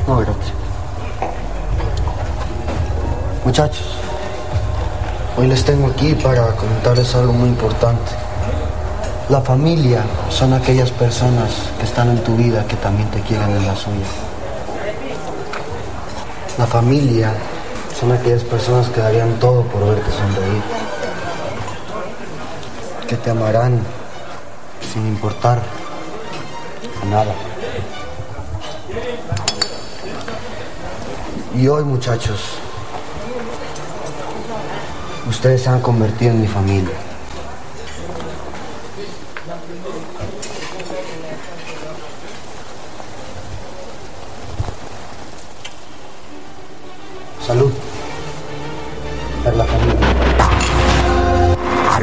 No, gracias. Muchachos, hoy les tengo aquí para comentarles algo muy importante. La familia son aquellas personas que están en tu vida que también te quieren en la suya. La familia son aquellas personas que darían todo por verte sonreír. Que te amarán sin importar a nada. Y hoy, muchachos, ustedes se han convertido en mi familia. Salud.